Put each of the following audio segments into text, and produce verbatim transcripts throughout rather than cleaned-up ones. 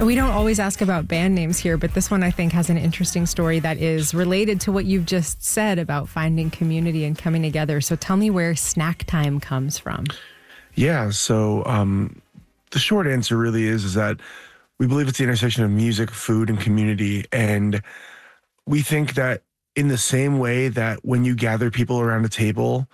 We don't always ask about band names here, but this one I think has an interesting story that is related to what you've just said about finding community and coming together. So tell me where Snack Time comes from. Yeah, so um, the short answer really is, is that we believe it's the intersection of music, food, and community. And we think that in the same way that when you gather people around a table,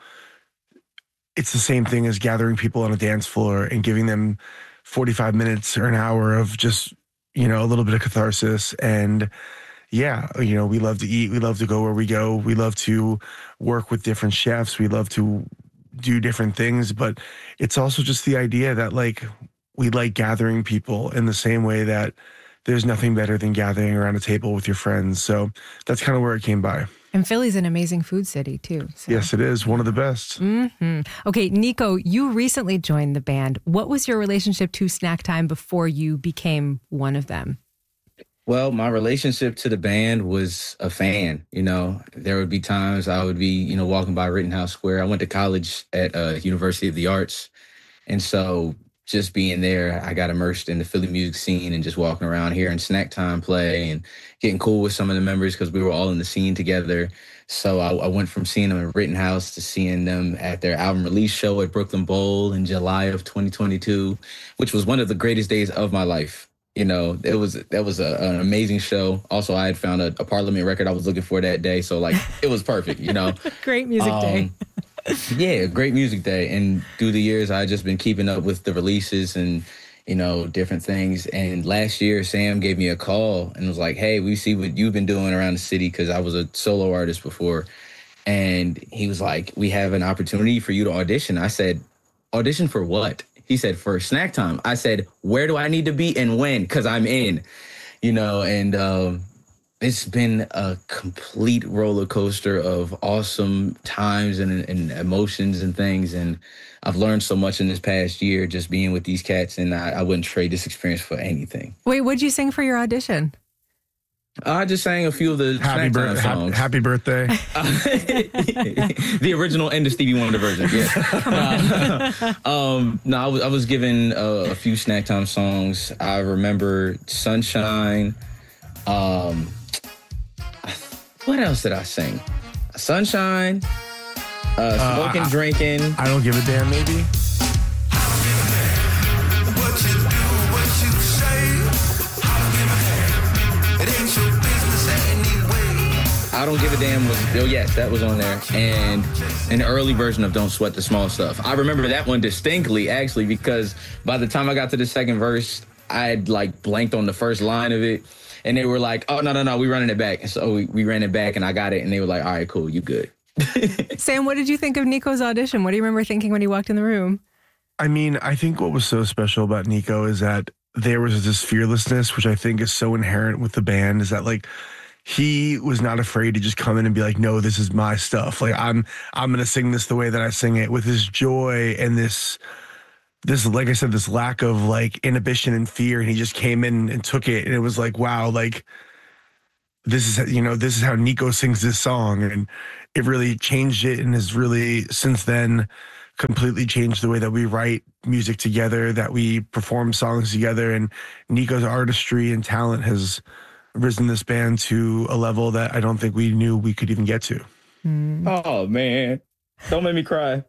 it's the same thing as gathering people on a dance floor and giving them forty-five minutes or an hour of just, you know, a little bit of catharsis. And yeah, you know, we love to eat. We love to go where we go. We love to work with different chefs. We love to do different things. But it's also just the idea that, like, we like gathering people in the same way that there's nothing better than gathering around a table with your friends. So that's kind of where it came by. And Philly's an amazing food city, too. So. Yes, it is. One of the best. Mm-hmm. Okay, Nico, you recently joined the band. What was your relationship to Snack Time before you became one of them? Well, my relationship to the band was a fan. You know, there would be times I would be, you know, walking by Rittenhouse Square. I went to college at uh, University of the Arts. And so just being there, I got immersed in the Philly music scene and just walking around here and Snack Time play and getting cool with some of the members because we were all in the scene together. So I, I went from seeing them at Rittenhouse to seeing them at their album release show at Brooklyn Bowl in July of twenty twenty-two, which was one of the greatest days of my life. You know, it was that was a, an amazing show. Also, I had found a, a Parliament record I was looking for that day. So, like, it was perfect, you know. Great music um, day. Yeah, great music day. And through the years, I've just been keeping up with the releases and, you know, different things. And last year, Sam gave me a call and was like, hey, we see what you've been doing around the city, because I was a solo artist before. And he was like, we have an opportunity for you to audition. I said, audition for what? He said, for Snack Time. I said, where do I need to be and when? Because I'm in, you know, and um, it's been a complete roller coaster of awesome times and, and emotions and things. And I've learned so much in this past year just being with these cats, and I, I wouldn't trade this experience for anything. Wait, what'd you sing for your audition? I just sang a few of the Happy, Snack Time bir- songs. happy birthday. The original and the Stevie Wonder version, yeah. uh, um, no, I was, I was given uh, a few Snack Time songs. I remember Sunshine. Um, what else did I sing? Sunshine, uh, Smoking, uh, Drinking. I Don't Give a Damn, maybe? I Don't Give a Damn was, oh yes, that was on there. And an early version of Don't Sweat the Small Stuff. I remember that one distinctly, actually, because by the time I got to the second verse, I had like blanked on the first line of it. And they were like, oh, no, no, no, we running it back. And so we, we ran it back and I got it. And they were like, all right, cool, you good. Sam, what did you think of Nico's audition? What do you remember thinking when he walked in the room? I mean, I think what was so special about Nico is that there was this fearlessness, which I think is so inherent with the band, is that, like, he was not afraid to just come in and be like, no, this is my stuff. Like, I'm I'm going to sing this the way that I sing it, with this joy and this, this, like I said, this lack of, like, inhibition and fear. And he just came in and took it. And it was like, wow, like, this is, you know, this is how Nico sings this song. And it really changed it, and has really, since then, completely changed the way that we write music together, that we perform songs together. And Nico's artistry and talent has risen this band to a level that I don't think we knew we could even get to. Mm. Oh, man. Don't make me cry.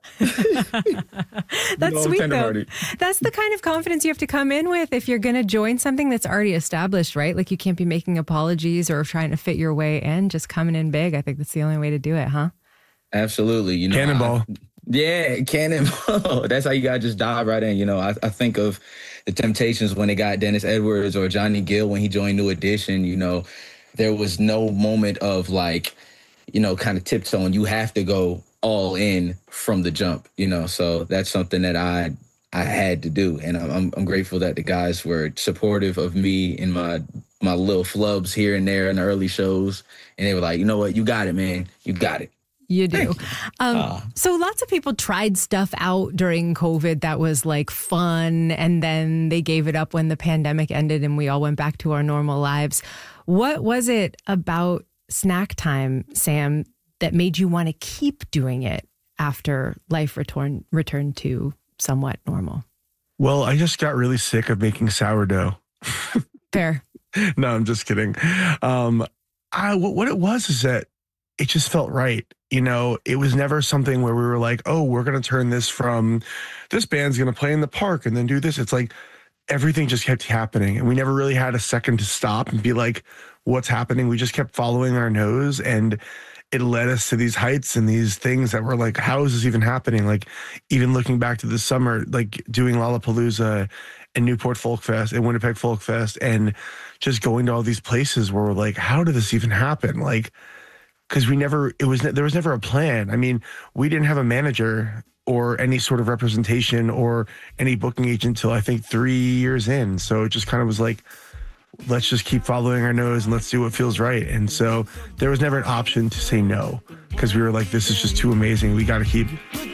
That's No, sweet, though. tender-hearted. That's the kind of confidence you have to come in with if you're going to join something that's already established, right? Like, you can't be making apologies or trying to fit your way in, just coming in big. I think that's the only way to do it, huh? Absolutely. You know, Cannonball. I, yeah, cannonball. That's how you got to just dive right in. You know, I, I think of the Temptations when they got Dennis Edwards, or Johnny Gill when he joined New Edition. You know, there was no moment of, like, you know, kind of tiptoeing. You have to go all in from the jump, you know. So that's something that I I had to do, and I'm I'm grateful that the guys were supportive of me in my my little flubs here and there in the early shows, and they were like, you know what, you got it, man, you got it. You do. You. Um, Uh, so lots of people tried stuff out during COVID that was like fun, and then they gave it up when the pandemic ended and we all went back to our normal lives. What was it about Snack Time, Sam, that made you want to keep doing it after life return, returned to somewhat normal? Well, I just got really sick of making sourdough. Fair. No, I'm just kidding. Um, I, what it was is that it just felt right. You know, it was never something where we were like, oh, we're going to turn this from this band's going to play in the park and then do this. It's like everything just kept happening. And we never really had a second to stop and be like, what's happening? We just kept following our nose, and it led us to these heights and these things that were like, how is this even happening? Like, even looking back to the summer, like doing Lollapalooza and Newport Folk Fest and Winnipeg Folk Fest, and just going to all these places where we're like, how did this even happen? Like, because we never, it was, there was never a plan. I mean, we didn't have a manager or any sort of representation or any booking agent until I think three years in. So it just kind of was like, let's just keep following our nose and let's do what feels right. And so there was never an option to say no, because we were like, this is just too amazing. We got to keep